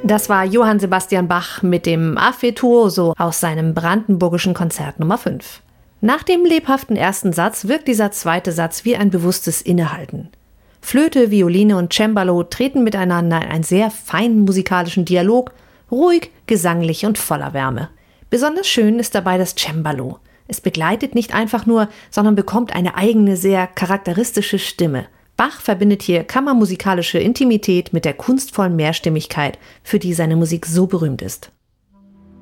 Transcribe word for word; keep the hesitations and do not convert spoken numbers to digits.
Das war Johann Sebastian Bach mit dem Affettuoso aus seinem brandenburgischen Konzert Nummer fünf. Nach dem lebhaften ersten Satz wirkt dieser zweite Satz wie ein bewusstes Innehalten. Flöte, Violine und Cembalo treten miteinander in einen sehr feinen musikalischen Dialog, ruhig, gesanglich und voller Wärme. Besonders schön ist dabei das Cembalo. Es begleitet nicht einfach nur, sondern bekommt eine eigene, sehr charakteristische Stimme. Bach verbindet hier kammermusikalische Intimität mit der kunstvollen Mehrstimmigkeit, für die seine Musik so berühmt ist.